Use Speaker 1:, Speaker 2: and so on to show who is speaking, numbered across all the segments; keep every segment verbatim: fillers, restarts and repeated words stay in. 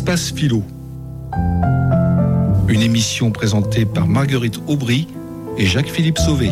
Speaker 1: Espace Philo. Une émission présentée par Marguerite Aubry et Jacques-Philippe Sauvé.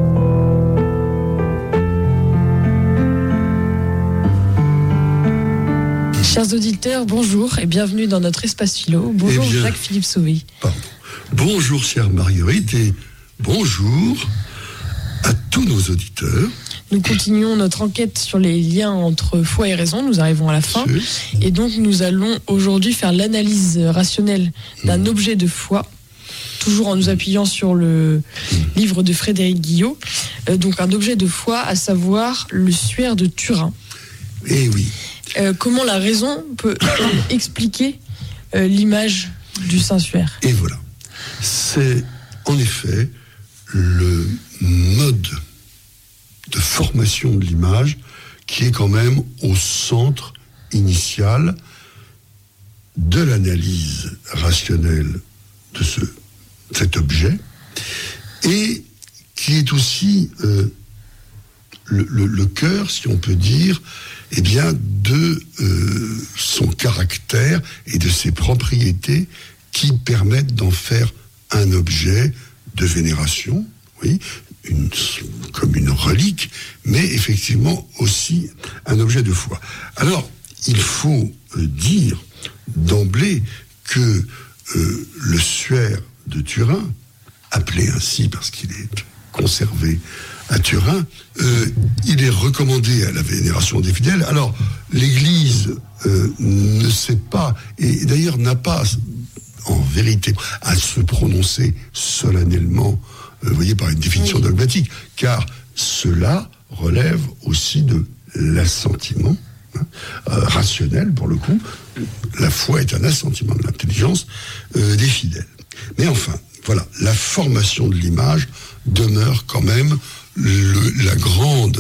Speaker 2: Chers auditeurs, bonjour et bienvenue dans notre Espace Philo. Bonjour eh bien, Jacques-Philippe Sauvé.
Speaker 3: Pardon. Bonjour chère Marguerite et bonjour à tous nos auditeurs.
Speaker 2: Nous continuons notre enquête sur les liens entre foi et raison, nous arrivons à la fin. Et donc nous allons aujourd'hui faire l'analyse rationnelle d'un mmh. objet de foi, toujours en nous appuyant sur le mmh. livre de Frédéric Guillot. Euh, donc un objet de foi, à savoir le suaire de Turin.
Speaker 3: Eh oui.
Speaker 2: Euh, comment la raison peut expliquer euh, l'image du Saint-Suaire.
Speaker 3: Et voilà. C'est en effet le mode de formation de l'image qui est quand même au centre initial de l'analyse rationnelle de ce, cet objet et qui est aussi euh, le, le, le cœur, si on peut dire, eh bien, de euh, son caractère et de ses propriétés qui permettent d'en faire un objet de vénération, oui, une, comme une relique, mais effectivement aussi un objet de foi. Alors, il faut euh, dire d'emblée que euh, le suaire de Turin, appelé ainsi parce qu'il est conservé à Turin, euh, il est recommandé à la vénération des fidèles. Alors, l'Église euh, ne sait pas, et d'ailleurs n'a pas, en vérité, à se prononcer solennellement, euh, vous voyez, par une définition dogmatique, car cela relève aussi de l'assentiment hein, euh, rationnel, pour le coup. La foi est un assentiment de l'intelligence euh, des fidèles. Mais enfin, voilà, la formation de l'image demeure quand même Le, la grande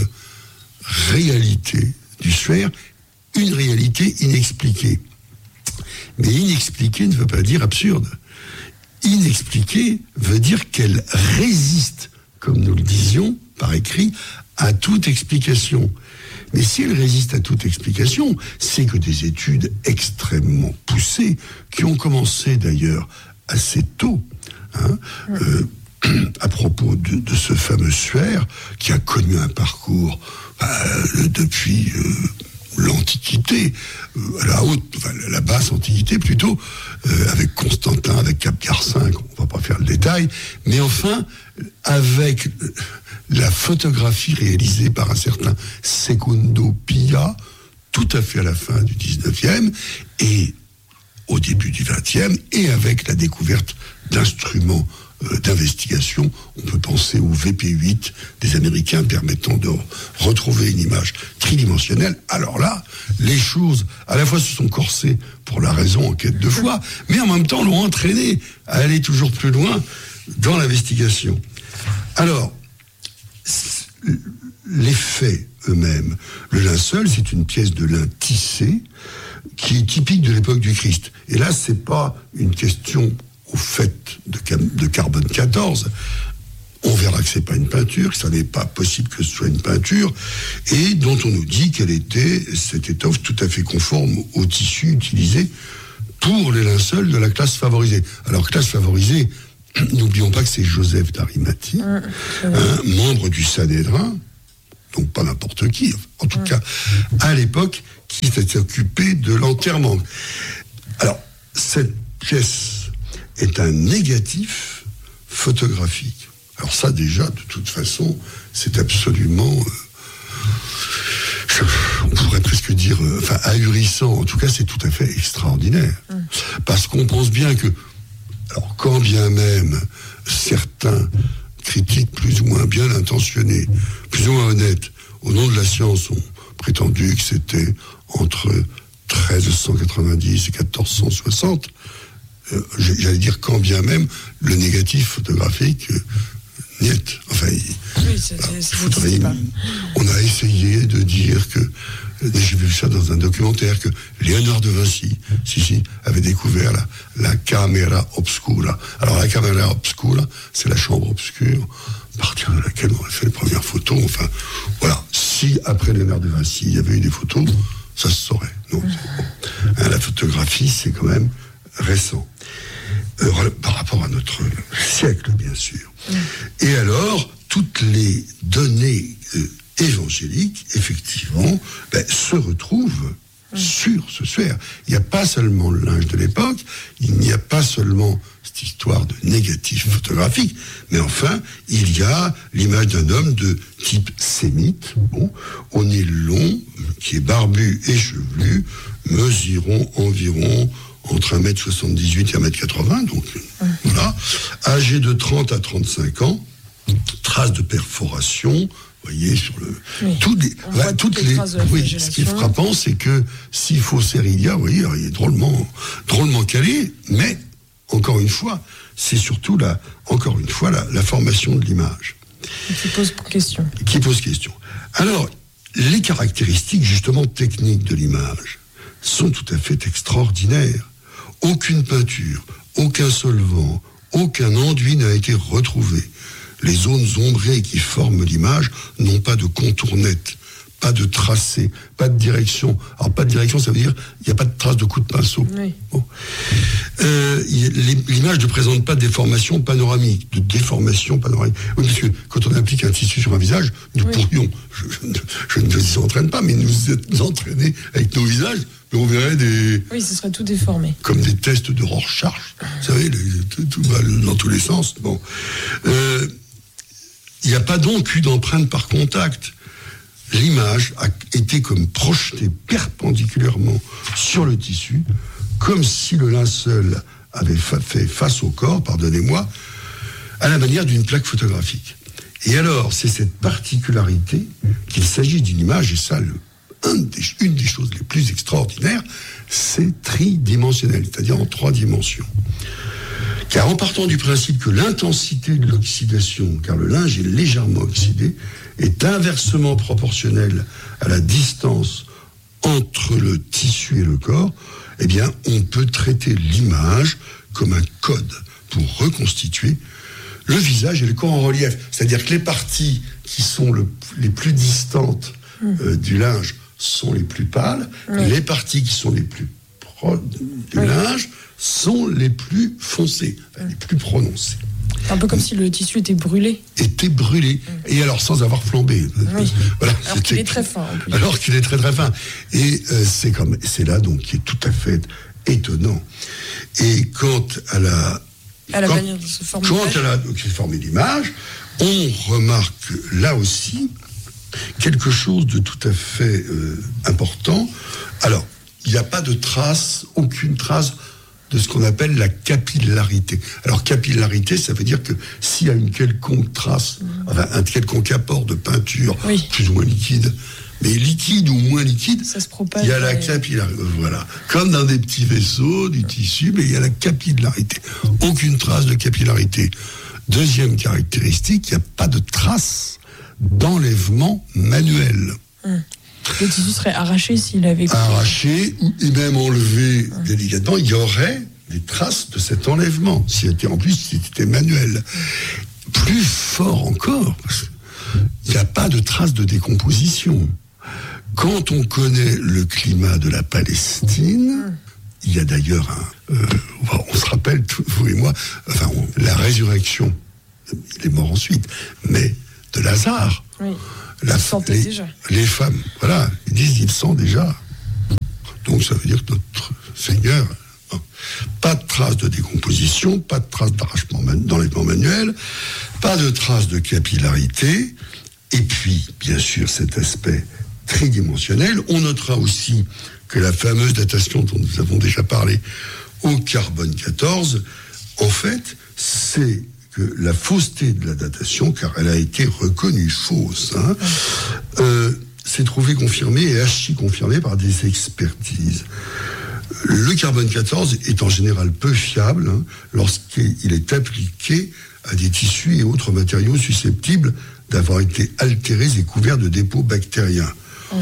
Speaker 3: réalité du suaire, une réalité inexpliquée. Mais inexpliquée ne veut pas dire absurde. Inexpliquée veut dire qu'elle résiste, comme nous le disions par écrit, à toute explication. Mais si elle résiste à toute explication, c'est que des études extrêmement poussées, qui ont commencé d'ailleurs assez tôt, hein, euh, à propos de, de ce fameux suaire qui a connu un parcours euh, depuis euh, l'Antiquité, euh, à la haute, enfin, la basse Antiquité plutôt, euh, avec Constantin, avec Capcar cinq, on va pas faire le détail, mais enfin avec la photographie réalisée par un certain Secondo Pia, tout à fait à la fin du dix-neuvième et au début du vingtième, et avec la découverte d'instruments d'investigation, on peut penser au V P huit des Américains permettant de retrouver une image tridimensionnelle. Alors là, les choses à la fois se sont corsées pour la raison en quête de foi, mais en même temps l'ont entraîné à aller toujours plus loin dans l'investigation. Alors, les faits eux-mêmes, le linceul, c'est une pièce de lin tissé qui est typique de l'époque du Christ. Et là, c'est pas une question au fait de, de carbone quatorze, on verra que c'est pas une peinture, que ça n'est pas possible que ce soit une peinture, et dont on nous dit qu'elle était, cette étoffe, tout à fait conforme au tissu utilisé pour les linceuls de la classe favorisée. Alors, classe favorisée, n'oublions pas que c'est Joseph d'Arimathie, mmh, un membre du Sanhédrin, donc pas n'importe qui, en tout mmh. cas, à l'époque, qui s'était occupé de l'enterrement. Alors, cette pièce est un négatif photographique. Alors ça, déjà, de toute façon, c'est absolument, euh, on pourrait presque dire, euh, enfin, ahurissant. En tout cas, c'est tout à fait extraordinaire. Mmh. Parce qu'on pense bien que, alors, quand bien même certains critiques plus ou moins bien intentionnés, plus ou moins honnêtes, au nom de la science, ont prétendu que c'était entre treize cent quatre-vingt-dix et quatorze cent soixante, Euh, j'allais dire quand bien même le négatif photographique euh, niet. Enfin,
Speaker 2: oui, c'est, c'est, c'est faudrait,
Speaker 3: on a essayé de dire que, j'ai vu ça dans un documentaire, que Léonard de Vinci, si, si, avait découvert la, la camera obscura. Alors la camera obscura, c'est la chambre obscure, à partir de laquelle on a fait les premières photos. Enfin, voilà. Si après Léonard de Vinci, il y avait eu des photos, ça se saurait. Non, bon. Hein, la, photographie, c'est quand même récent. Euh, par rapport à notre siècle, bien sûr. Mmh. Et alors, toutes les données euh, évangéliques, effectivement, ben, se retrouvent mmh. sur ce sphère. Il n'y a pas seulement le linge de l'époque, il n'y a pas seulement cette histoire de négatif photographique, mais enfin, il y a l'image d'un homme de type sémite, bon, au nez long, qui est barbu et chevelu, mesurant environ entre un mètre soixante-dix-huit et un mètre quatre-vingts, donc mmh. voilà, âgé de trente à trente-cinq ans, traces de perforation, vous voyez, sur le...
Speaker 2: Oui.
Speaker 3: Toutes les,
Speaker 2: ouais, toutes
Speaker 3: toutes les,
Speaker 2: les
Speaker 3: oui, ce qui est frappant, c'est que Sifo Serilia, vous voyez, il est drôlement, drôlement calé, mais, encore une fois, c'est surtout, la, encore une fois, la, la formation de l'image.
Speaker 2: Qui pose question.
Speaker 3: Qui pose question. Alors, les caractéristiques, justement, techniques de l'image sont tout à fait extraordinaires. Aucune peinture, aucun solvant, aucun enduit n'a été retrouvé. Les zones ombrées qui forment l'image n'ont pas de contour net, pas de tracé, pas de direction. Alors, pas de direction, ça veut dire il n'y a pas de trace de coup de pinceau.
Speaker 2: Oui.
Speaker 3: Bon. Euh, l'image ne présente pas de déformation panoramique, de déformation panoramique. Oui, parce que quand on applique un tissu sur un visage, nous oui. pourrions, je, je, je ne vous entraîne pas, mais nous entraîner avec nos visages, mais on verrait des...
Speaker 2: Oui, ce serait tout déformé.
Speaker 3: Comme des tests de Rorschach, vous savez, les, tout, tout va dans tous les sens. Bon. Euh, il n'y a pas donc eu d'empreinte par contact. L'image a été comme projetée perpendiculairement sur le tissu, comme si le linceul avait fa- fait face au corps, pardonnez-moi, à la manière d'une plaque photographique. Et alors, c'est cette particularité qu'il s'agit d'une image, et ça, le, un des, une des choses les plus extraordinaires, c'est tridimensionnel, c'est-à-dire en trois dimensions. Car en partant du principe que l'intensité de l'oxydation, car le linge est légèrement oxydé, est inversement proportionnelle à la distance entre le tissu et le corps, eh bien, on peut traiter l'image comme un code pour reconstituer le visage et le corps en relief. C'est-à-dire que les parties qui sont le, les plus distantes euh, du linge sont les plus pâles, oui. les parties qui sont les plus proches du oui. linge sont les plus foncées, enfin, les plus prononcées.
Speaker 2: Un peu comme si le tissu était brûlé.
Speaker 3: Était brûlé. Mmh. Et alors, sans avoir flambé.
Speaker 2: Oui. Voilà, alors qu'il est très fin, en plus.
Speaker 3: Alors qu'il est très très fin. Et euh, c'est, comme, c'est là, donc, qui est tout à fait étonnant. Et quant à la...
Speaker 2: À la
Speaker 3: quand,
Speaker 2: manière de se former
Speaker 3: Quant à la donc, former l'image, on remarque là aussi quelque chose de tout à fait euh, important. Alors, il n'y a pas de trace, aucune trace de ce qu'on appelle la capillarité. Alors, capillarité, ça veut dire que s'il y a une quelconque trace, mmh. enfin, un quelconque apport de peinture, oui. plus ou moins liquide, mais liquide ou moins liquide,
Speaker 2: ça se propage,
Speaker 3: il y a la capillarité. Voilà. Comme dans des petits vaisseaux, du tissu, mais il y a la capillarité. Aucune trace de capillarité. Deuxième caractéristique, il n'y a pas de trace d'enlèvement manuel.
Speaker 2: Mmh. Le tissu serait arraché s'il avait...
Speaker 3: Arraché et même enlevé mmh. délicatement, il y aurait des traces de cet enlèvement. Si c'était, en plus, si c'était manuel. Plus fort encore, il n'y a pas de traces de décomposition. Quand on connaît le climat de la Palestine, mmh. il y a d'ailleurs un... Euh, on se rappelle, vous et moi, enfin, on, la résurrection, il est mort ensuite, mais de Lazare.
Speaker 2: Oui.
Speaker 3: La, les,
Speaker 2: déjà.
Speaker 3: les femmes, voilà, ils disent qu'ils sentent déjà. Donc ça veut dire que notre Seigneur, non, pas de traces de décomposition, pas de traces d'arrachement d'enlèvement manuel, pas de traces de capillarité, et puis, bien sûr, cet aspect tridimensionnel. On notera aussi que la fameuse datation dont nous avons déjà parlé au carbone quatorze, en fait, c'est que la fausseté de la datation, car elle a été reconnue fausse, hein, euh, s'est trouvée confirmée et archi-confirmée par des expertises. Le carbone quatorze est en général peu fiable hein, lorsqu'il est appliqué à des tissus et autres matériaux susceptibles d'avoir été altérés et couverts de dépôts bactériens. Oh.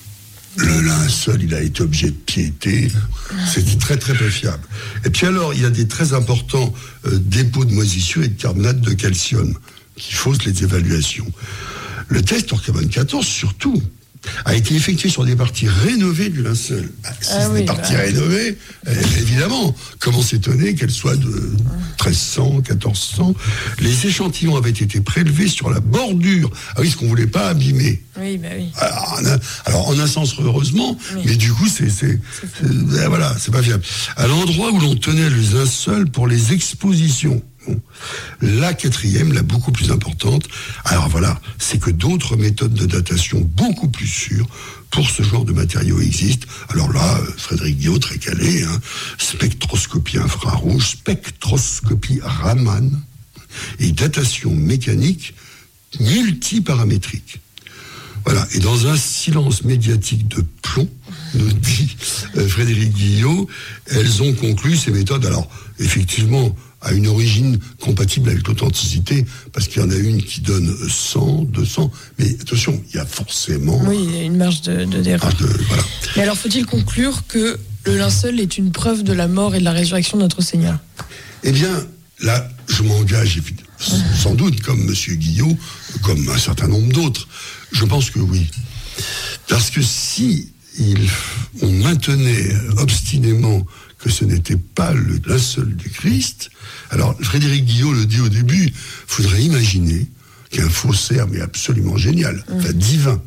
Speaker 3: Le linceul, il a été objet de piété. C'était très, très peu fiable. Et puis alors, il y a des très importants euh, dépôts de moisissure et de carbonate de calcium qui faussent les évaluations. Le test hors carbone quatorze, surtout, a été effectué sur des parties rénovées du linceul. Bah, si
Speaker 2: ah
Speaker 3: c'est
Speaker 2: oui,
Speaker 3: des parties
Speaker 2: bah...
Speaker 3: rénovées, euh, évidemment, comment s'étonner qu'elles soient de treize cents, quatorze cents. Les échantillons avaient été prélevés sur la bordure. Ah oui, ce qu'on voulait pas abîmer.
Speaker 2: Oui, bah oui.
Speaker 3: Alors, en un, alors, en un sens, heureusement, oui. mais du coup, c'est, c'est, c'est, c'est voilà, c'est pas fiable. À l'endroit où l'on tenait le linceul pour les expositions. Bon. La quatrième, la beaucoup plus importante, alors voilà, c'est que d'autres méthodes de datation beaucoup plus sûres pour ce genre de matériaux existent. Alors là, Frédéric Guillot, très calé, hein, spectroscopie infrarouge, spectroscopie Raman et datation mécanique multiparamétrique. Voilà, et dans un silence médiatique de plomb, nous dit euh, Frédéric Guillot, elles ont conclu ces méthodes, alors effectivement, à une origine compatible avec l'authenticité, parce qu'il y en a une qui donne cent, deux cents, mais attention, il y a forcément...
Speaker 2: Oui, il y a une marge de, de, d'erreur.
Speaker 3: De, voilà.
Speaker 2: Mais alors, faut-il conclure que le linceul est une preuve de la mort et de la résurrection de notre Seigneur ?
Speaker 3: Eh bien, là, je m'engage, sans doute, comme M. Guillot, comme un certain nombre d'autres. Je pense que oui. Parce que si il, on maintenait obstinément que ce n'était pas le linceul du Christ, alors Frédéric Guillot le dit au début, il faudrait imaginer qu'un faussaire, mais absolument génial, mmh. enfin divin,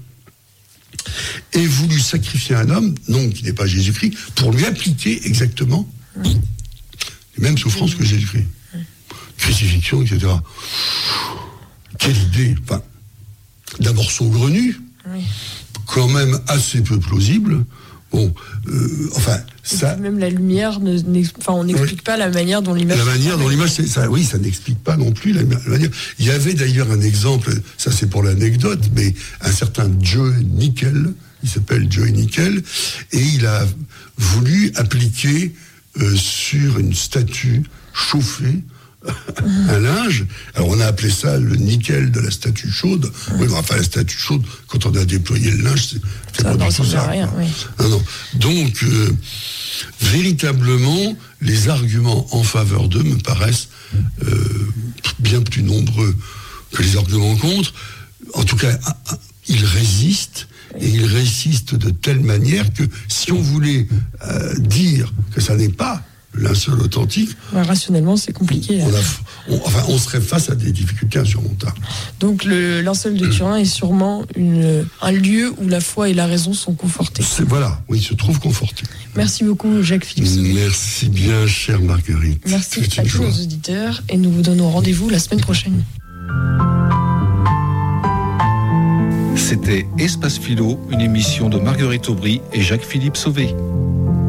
Speaker 3: ait voulu sacrifier un homme, non, qui n'est pas Jésus-Christ, pour lui appliquer exactement mmh. les mêmes souffrances mmh. que Jésus-Christ. Mmh. Crucifixion, et cetera. Quelle idée, enfin, d'abord saugrenu, oui. quand même assez peu plausible. Bon, euh, enfin,
Speaker 2: et
Speaker 3: ça.
Speaker 2: Même la lumière, ne, enfin, on n'explique oui. pas la manière dont l'image.
Speaker 3: La manière dont l'image, c'est, ça, oui, ça n'explique pas non plus la, la manière. Il y avait d'ailleurs un exemple, ça c'est pour l'anecdote, mais un certain Joe Nickel, il s'appelle Joe Nickel, et il a voulu appliquer euh, sur une statue chauffée un linge. Alors on a appelé ça le nickel de la statue chaude. Oui, mais enfin la statue chaude, quand on a déployé le linge, c'est, c'est
Speaker 2: ça,
Speaker 3: pas
Speaker 2: non,
Speaker 3: du tout ça.
Speaker 2: Rien, oui.
Speaker 3: non, non. Donc euh, véritablement, les arguments en faveur d'eux me paraissent euh, bien plus nombreux que les arguments contre. En tout cas, ils résistent. Et ils résistent de telle manière que si on voulait euh, dire que ça n'est pas linceul authentique,
Speaker 2: ouais, rationnellement c'est compliqué.
Speaker 3: On, a, on, enfin, on serait face à des difficultés insurmontables.
Speaker 2: Donc le linceul de Turin est sûrement une, un lieu où la foi et la raison sont confortées.
Speaker 3: C'est, voilà, oui, il se trouve conforté.
Speaker 2: Merci beaucoup Jacques-Philippe Sauvé.
Speaker 3: Merci bien, chère Marguerite.
Speaker 2: Merci à tous nos auditeurs et nous vous donnons rendez-vous la semaine prochaine.
Speaker 1: C'était Espace Philo, une émission de Marguerite Aubry et Jacques-Philippe Sauvé.